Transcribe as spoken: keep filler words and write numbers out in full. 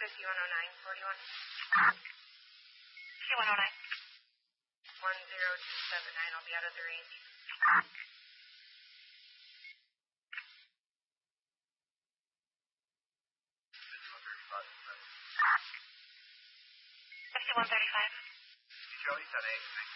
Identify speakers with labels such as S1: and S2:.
S1: fifty-one oh nine forty-one.
S2: fifty-one oh nine.
S1: one zero two seven nine. I'll be out of the range.
S2: fifty-one thirty-five.
S3: Charlie ten eight.